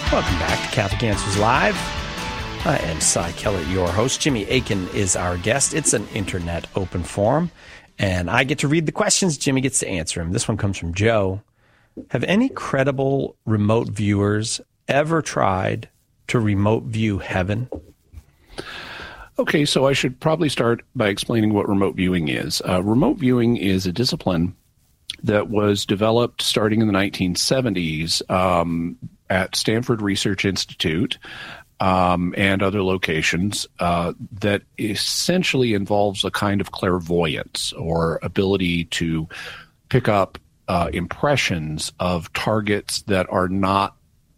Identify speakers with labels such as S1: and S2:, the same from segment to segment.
S1: Welcome back to Catholic Answers Live. I am Cy Kellett, your host. Jimmy Akin is our guest. It's an internet open forum, and I get to read the questions. Jimmy gets to answer them. This one comes from Joe. Have any credible remote viewers ever tried to remote view heaven?
S2: Okay, so I should probably start by explaining what remote viewing is. Remote viewing is a discipline that was developed starting in the 1970s at Stanford Research Institute and other locations that essentially involves a kind of clairvoyance or ability to pick up impressions of targets that are not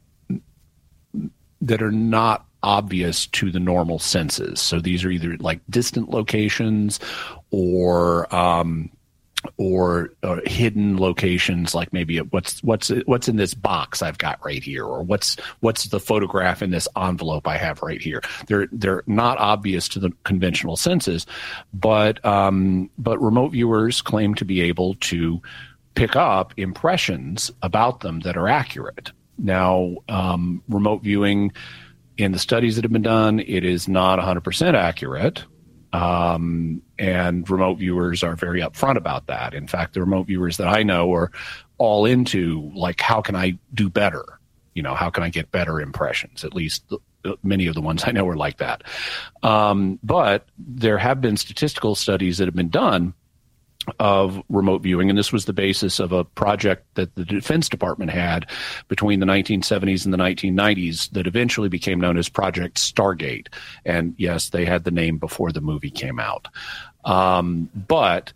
S2: obvious to the normal senses. So these are either like distant locations or hidden locations, like maybe what's in this box I've got right here, or what's the photograph in this envelope I have right here. They're not obvious to the conventional senses, but remote viewers claim to be able to pick up impressions about them that are accurate. Now, remote viewing, in the studies that have been done, it is not 100% accurate. And remote viewers are very upfront about that. In fact, the remote viewers that I know are all into, like, how can I do better? You know, how can I get better impressions? At least many of the ones I know are like that. But there have been statistical studies that have been done of remote viewing, and this was the basis of a project that the Defense Department had between the 1970s and the 1990s that eventually became known as Project Stargate. And yes, they had the name before the movie came out. But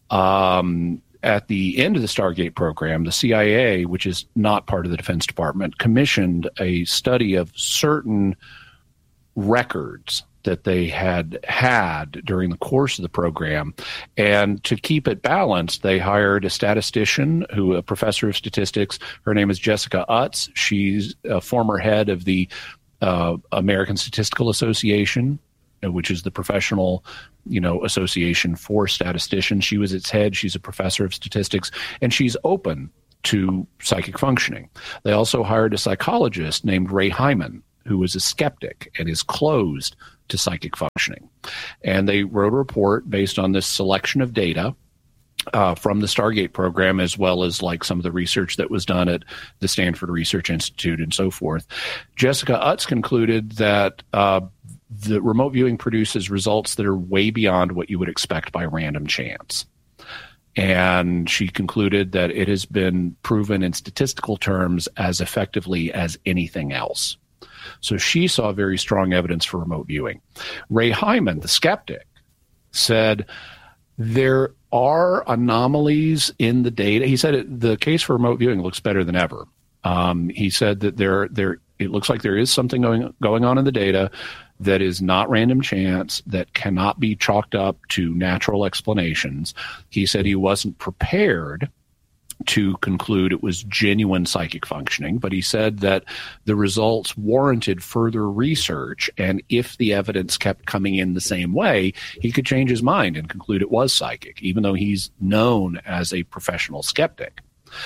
S2: at the end of the Stargate program, the CIA, which is not part of the Defense Department, commissioned a study of certain records that they had during the course of the program. And to keep it balanced, they hired a statistician, a professor of statistics. Her name is Jessica Utts. She's a former head of the American Statistical Association, which is the professional, association for statisticians. She was its head. She's a professor of statistics, and she's open to psychic functioning. They also hired a psychologist named Ray Hyman, who is a skeptic and is closed to psychic functioning. And they wrote a report based on this selection of data from the Stargate program, as well as like some of the research that was done at the Stanford Research Institute and so forth. Jessica Utts concluded that the remote viewing produces results that are way beyond what you would expect by random chance. And she concluded that it has been proven in statistical terms as effectively as anything else. So she saw very strong evidence for remote viewing. Ray Hyman, the skeptic, said there are anomalies in the data. He said the case for remote viewing looks better than ever. He said that it looks like there is something going on in the data that is not random chance, that cannot be chalked up to natural explanations. He said he wasn't prepared to conclude it was genuine psychic functioning, but he said that the results warranted further research, and if the evidence kept coming in the same way, he could change his mind and conclude it was psychic, even though he's known as a professional skeptic.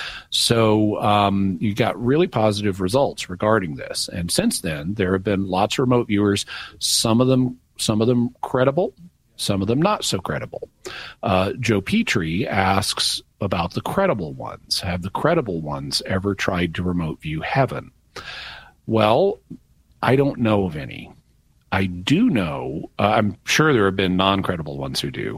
S2: So you got really positive results regarding this, and since then there have been lots of remote viewers, some of them credible, some of them not so credible. Joe Petrie asks about the credible ones. Have the credible ones ever tried to remote view heaven? Well, I don't know of any. I do know, I'm sure there have been non-credible ones who do.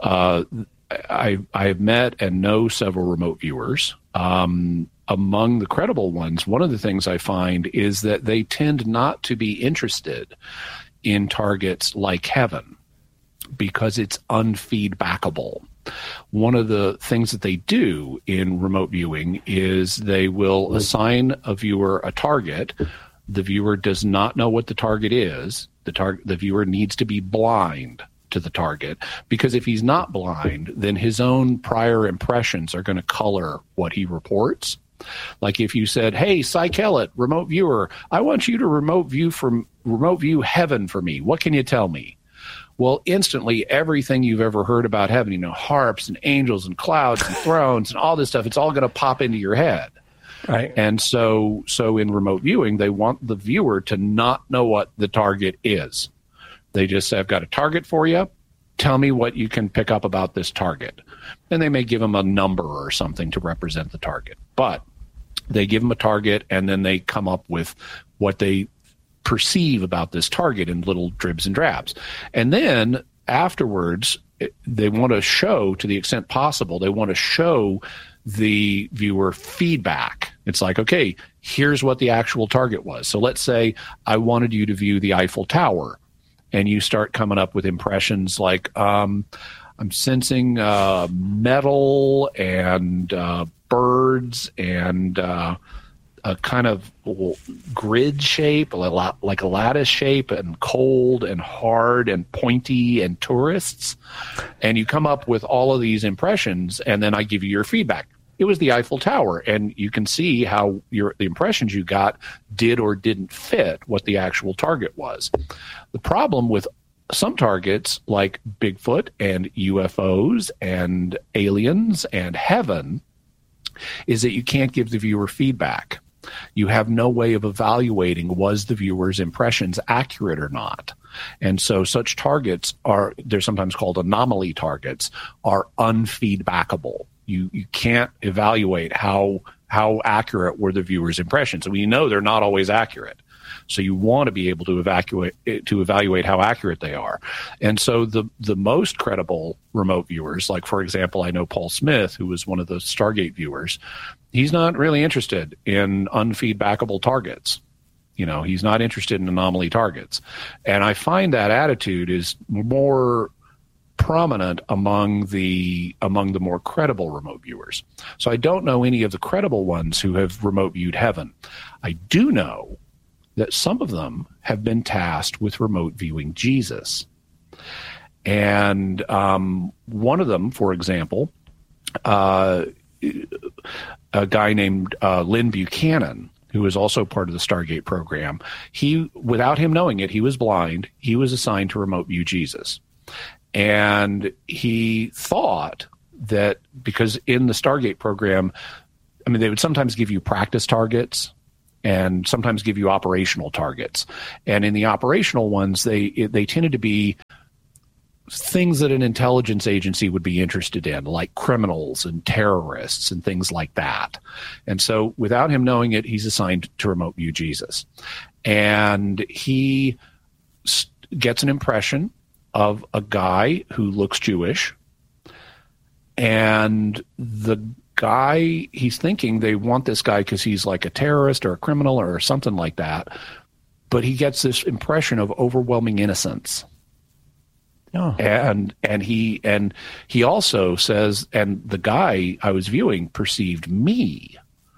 S2: I have met and know several remote viewers. Among the credible ones, one of the things I find is that they tend not to be interested in targets like heaven because it's unfeedbackable. One of the things that they do in remote viewing is they will assign a viewer a target. The viewer does not know what the target is. The viewer needs to be blind to the target, because if he's not blind, then his own prior impressions are going to color what he reports. Like if you said, "Hey, Cy Kellett, remote viewer, I want you to remote view heaven for me. What can you tell me?" Well, instantly, everything you've ever heard about heaven, harps and angels and clouds and thrones and all this stuff, it's all going to pop into your head.
S1: Right.
S2: And so in remote viewing, they want the viewer to not know what the target is. They just say, I've got a target for you. Tell me what you can pick up about this target. And they may give them a number or something to represent the target. But they give them a target, and then they come up with what they perceive about this target in little dribs and drabs. And then afterwards, they want to show, to the extent possible, they want to show the viewer feedback. It's like, okay, here's what the actual target was. So let's say I wanted you to view the Eiffel Tower, and you start coming up with impressions like, I'm sensing metal and birds and a kind of grid shape, like a lattice shape, and cold and hard and pointy and tourists. And you come up with all of these impressions, and then I give you your feedback. It was the Eiffel Tower, and you can see how the impressions you got did or didn't fit what the actual target was. The problem with some targets, like Bigfoot and UFOs and aliens and heaven, is that you can't give the viewer feedback. You have no way of evaluating, was the viewer's impressions accurate or not. And so such targets they're sometimes called anomaly targets, are unfeedbackable. You can't evaluate how accurate were the viewer's impressions. And we know they're not always accurate. So you want to be able to evaluate how accurate they are. And so the most credible remote viewers, like, for example, I know Paul Smith, who was one of the Stargate viewers, he's not really interested in unfeedbackable targets. He's not interested in anomaly targets. And I find that attitude is more prominent among the more credible remote viewers. So I don't know any of the credible ones who have remote viewed heaven. I do know that some of them have been tasked with remote viewing Jesus. And one of them, for example, a guy named Lynn Buchanan, who is also part of the Stargate program, without him knowing it, he was blind. He was assigned to remote view Jesus. And he thought that because in the Stargate program, they would sometimes give you practice targets and sometimes give you operational targets. And in the operational ones, they tended to be things that an intelligence agency would be interested in, like criminals and terrorists and things like that. And so without him knowing it, he's assigned to remote view Jesus. And he gets an impression of a guy who looks Jewish. And the guy, he's thinking they want this guy because he's like a terrorist or a criminal or something like that. But he gets this impression of overwhelming innocence. Oh. And he also says, and the guy I was viewing perceived me.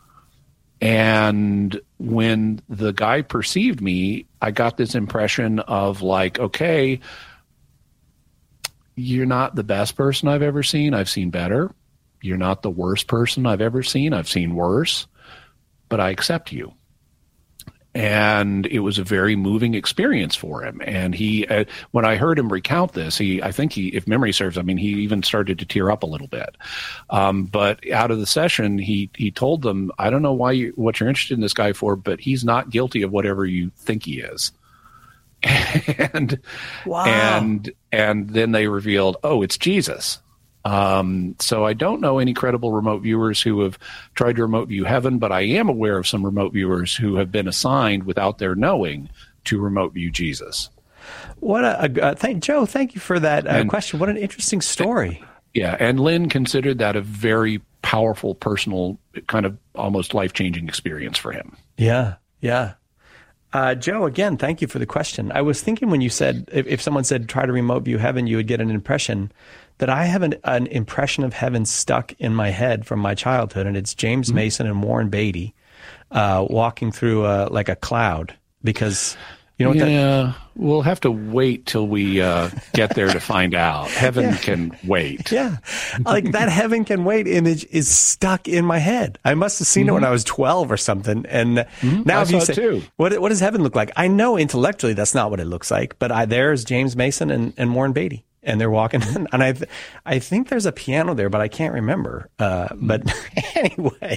S2: And when the guy perceived me, I got this impression of like, okay, you're not the best person I've ever seen. I've seen better. You're not the worst person I've ever seen. I've seen worse, but I accept you. And it was a very moving experience for him. And he, when I heard him recount this, I think if memory serves, he even started to tear up a little bit. But out of the session, he told them, I don't know what you're interested in this guy for, but he's not guilty of whatever you think he is. And wow. And then they revealed, oh, it's Jesus. So I don't know any credible remote viewers who have tried to remote view heaven, but I am aware of some remote viewers who have been assigned without their knowing to remote view Jesus.
S1: What Joe, thank you for that question. What an interesting story.
S2: Yeah. And Lynn considered that a very powerful, personal, kind of almost life-changing experience for him.
S1: Yeah. Yeah. Joe, again, thank you for the question. I was thinking when you said, if someone said, try to remote view heaven, you would get an impression, that I have an impression of heaven stuck in my head from my childhood. And it's James Mason and Warren Beatty walking through like a cloud, because you know what
S2: that... we'll have to wait till we get there to find out. Heaven can wait.
S1: Yeah. Like that heaven can wait image is stuck in my head. I must have seen it when I was 12 or something. And now if you say, too. What does heaven look like? I know intellectually that's not what it looks like, but there's James Mason and Warren Beatty. And they're walking, and I think there's a piano there, but I can't remember. But anyway,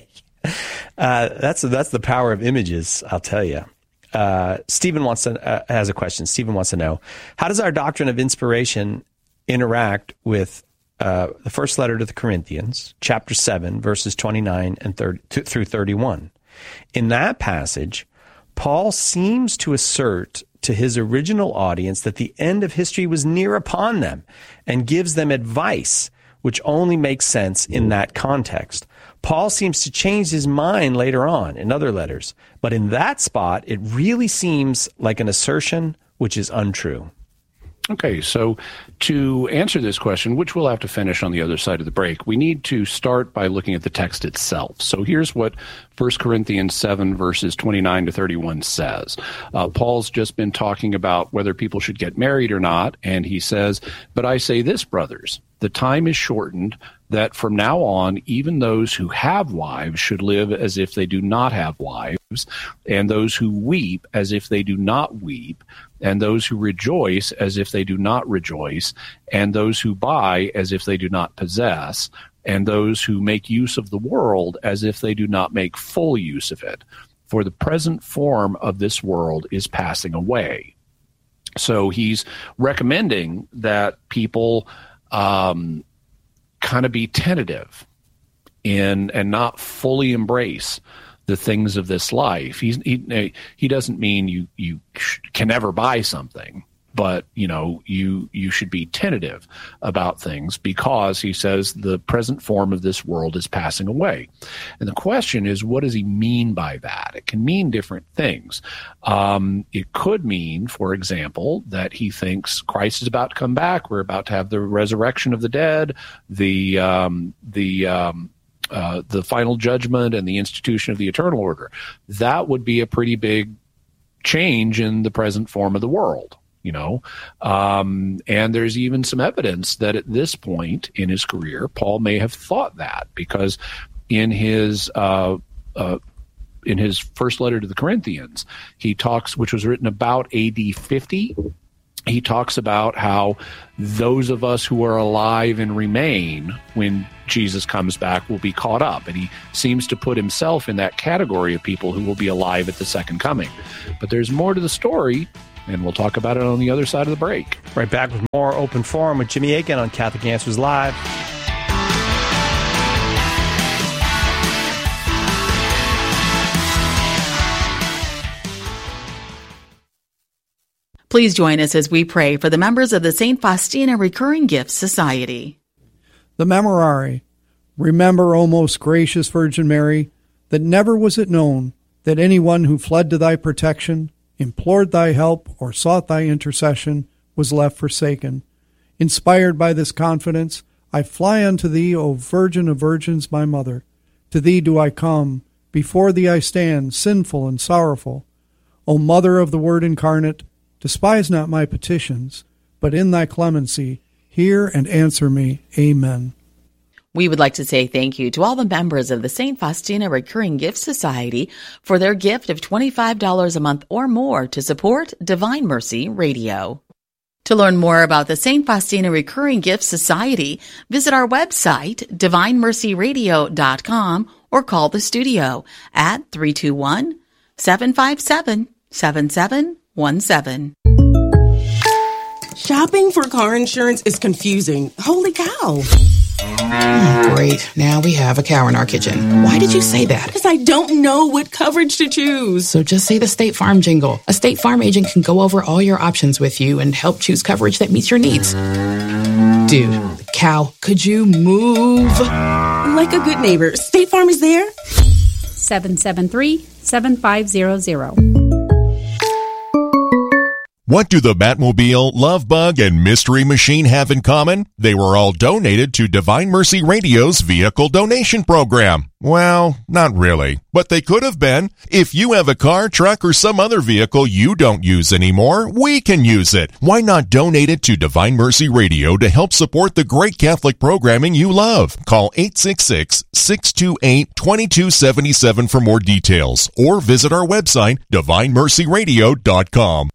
S1: That's the power of images, I'll tell you. Stephen has a question. Stephen wants to know, how does our doctrine of inspiration interact with the first letter to the Corinthians, chapter 7, verses 29 and 30 through 31? In that passage, Paul seems to assert to his original audience that the end of history was near upon them and gives them advice, which only makes sense in that context. Paul seems to change his mind later on in other letters, but in that spot, it really seems like an assertion which is untrue.
S2: Okay, so to answer this question, which we'll have to finish on the other side of the break, we need to start by looking at the text itself. So here's what 1 Corinthians 7, verses 29 to 31 says. Paul's just been talking about whether people should get married or not, and he says, "But I say this, brothers, the time is shortened, that from now on, even those who have wives should live as if they do not have wives, and those who weep as if they do not weep, and those who rejoice as if they do not rejoice, and those who buy as if they do not possess, and those who make use of the world as if they do not make full use of it. For the present form of this world is passing away." So he's recommending that people kind of be tentative in and not fully embrace the things of this life. He doesn't mean you can never buy something, but you should be tentative about things, because he says the present form of this world is passing away. And the question is, what does he mean by that? It can mean different things. It could mean, for example, that he thinks Christ is about to come back. We're about to have the resurrection of the dead, the final judgment, and the institution of the eternal order. That would be a pretty big change in the present form of the world. And there's even some evidence that at this point in his career, Paul may have thought that, because in his first letter to the Corinthians, he talks, which was written about AD 50, he talks about how those of us who are alive and remain when Jesus comes back will be caught up. And he seems to put himself in that category of people who will be alive at the second coming. But there's more to the story, and we'll talk about it on the other side of the break.
S1: Right back with more Open Forum with Jimmy Akin on Catholic Answers Live.
S3: Please join us as we pray for the members of the St. Faustina Recurring Gifts Society.
S4: The Memorare. Remember, O most gracious Virgin Mary, that never was it known that anyone who fled to thy protection, implored thy help, or sought thy intercession was left forsaken. Inspired by this confidence, I fly unto thee, O Virgin of Virgins, my Mother. To thee do I come, before thee I stand, sinful and sorrowful. O Mother of the Word incarnate, despise not my petitions, but in thy clemency hear and answer me. Amen.
S3: We would like to say thank you to all the members of the St. Faustina Recurring Gift Society for their gift of $25 a month or more to support Divine Mercy Radio. To learn more about the St. Faustina Recurring Gift Society, visit our website, divinemercyradio.com, or call the studio at 321-757-7717.
S5: Shopping for car insurance is confusing. Holy cow.
S6: Great. Now we have a cow in our kitchen. Why did you say that?
S5: Because I don't know what coverage to choose.
S6: So just say the State Farm jingle. A State Farm agent can go over all your options with you and help choose coverage that meets your needs. Dude, cow, could you move?
S5: Like a good neighbor, State Farm is there.
S7: 773-7500.
S8: What do the Batmobile, Love Bug, and Mystery Machine have in common? They were all donated to Divine Mercy Radio's vehicle donation program. Well, not really, but they could have been. If you have a car, truck, or some other vehicle you don't use anymore, we can use it. Why not donate it to Divine Mercy Radio to help support the great Catholic programming you love? Call 866-628-2277 for more details, or visit our website, divinemercyradio.com.